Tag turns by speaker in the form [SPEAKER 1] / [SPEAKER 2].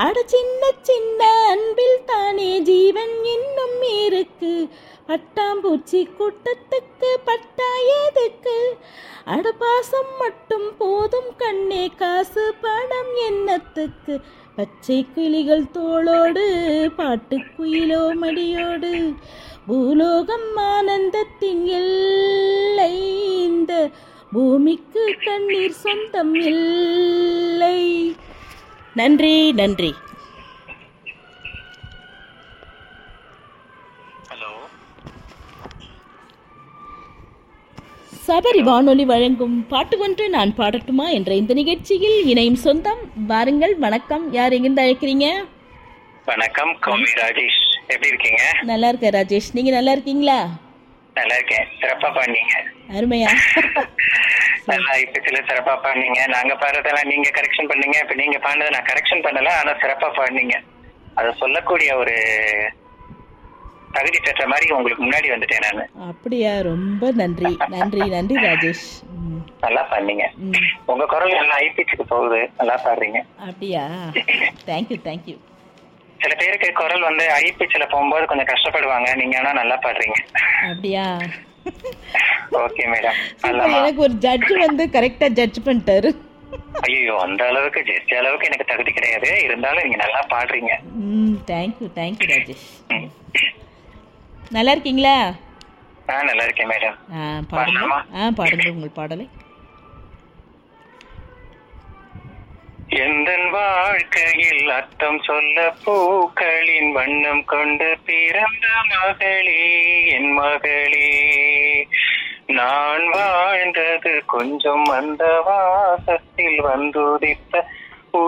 [SPEAKER 1] அட சின்ன சின்ன அன்பில் தானே ஜீவன் இன்னும் இருக்கு. பட்டாம்பூச்சி கூட்டத்துக்கு பட்டாயதுக்கு. அட பாசம் மட்டும் போதும் கண்ணே, காசு பணம் என்னத்துக்கு. பச்சை கிளிகள் தோளோடு பாட்டுக்குயிலோ மடியோடு. பூலோகம் ஆனந்தத்தின் எல்லை, இந்த பூமிக்கு கண்ணீர் சொந்தம் இல்லை. நன்றி நன்றி. சபரி வானொலி வழங்கும் பாட்டு ஒன்று நான் பாடட்டுமா என்ற இந்த நிகழ்ச்சியில் இணையும் சொந்தம் வாருங்கள். வணக்கம், யார் எங்கிருந்து அழைக்கிறீங்க?
[SPEAKER 2] வணக்கம், கோமி ராஜேஷ். எப்படி இருக்கீங்க?
[SPEAKER 1] நல்லா இருக்கேன் ராஜேஷ், நீங்க நல்லா இருக்கீங்களா?
[SPEAKER 2] நல்லா இருக்கேன். சிறப்பா பண்ணீங்க.
[SPEAKER 1] அருமையா?
[SPEAKER 2] நல்லா இப்ப சில சிறப்பா பண்ணீங்க. நாங்க பாடுறதெல்லாம் நீங்க கரெக்ஷன் பண்ணீங்க, இப்ப நீங்க பாடுறத நான் கரெக்ஷன் பண்ணல, ஆனா சிறப்பா பாடுனீங்க. அதை சொல்லக்கூடிய ஒரு தகுதி பெற்ற மாதிரி உங்களுக்கு முன்னாடி வந்துட்டேன் நான்.
[SPEAKER 1] அப்படியா? ரொம்ப நன்றி நன்றி நன்றி ராஜேஷ்.
[SPEAKER 2] நல்லா பண்ணீங்க. உங்க குரல் நல்லா ஐபிச்சுக்கு போகுது, நல்லா பாடுறீங்க.
[SPEAKER 1] அப்படியா? Thank you thank you.
[SPEAKER 2] சில பேருக்கு குரல் வந்து ஐபிச்சில் போகும்போது கொஞ்சம் கஷ்டப்படுவாங்க, நீங்க ஆனா நல்லா பாடுறீங்க.
[SPEAKER 1] அப்படியா?
[SPEAKER 2] Okay madam.
[SPEAKER 1] எனக்கு ஒரு ஜட்ஜ் வந்து கரெக்டா ஜட்ஜ் பண்ணிட்டாரு.
[SPEAKER 2] ஐயோ, அந்த அளவுக்கு ஜட்ஜ் அளவுக்கு எனக்கு தகுதி கிடையாது, இருந்தாலும் நீங்க நல்லா பாடுறீங்க.
[SPEAKER 1] Thank you thank you Rajesh. நல்லா இருக்கீங்களா?
[SPEAKER 2] நல்லா இருக்கேன் மேடம்.
[SPEAKER 1] பாடுங்க. பாடுங்க உங்கள் பாடலை.
[SPEAKER 2] எந்தன் வாழ்க்கையில் அர்த்தம் சொல்ல பூக்களின் வண்ணம் கொண்டு பிறந்த மகளே, என் மகளே. நான் வாழ்ந்தது கொஞ்சம் அந்த வாசத்தில் வந்துதித்த